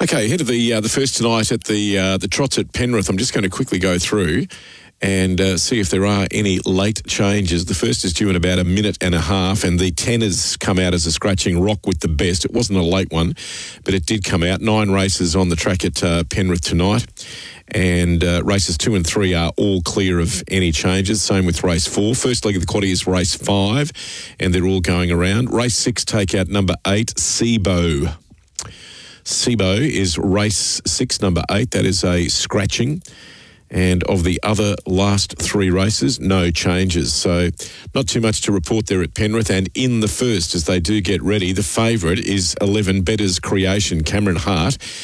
Okay, ahead of the first tonight at the trots at Penrith, I'm just going to quickly go through and see if there are any late changes. The first is due in about a minute and a half, and the 10 has come out as a scratching rock with the best. It wasn't a late one, but it did come out. 9 races on the track at Penrith tonight, and races 2 and 3 are all clear of any changes. Same with race 4. First leg of the quaddy is race 5, and they're all going around. Race 6, take out number 8, Seabo. Seabo is race 6, number 8. That is a scratching. And of the other last 3 races, no changes. So not too much to report there at Penrith. And in the first, as they do get ready, the favourite is 11 Better's Creation, Cameron Hart.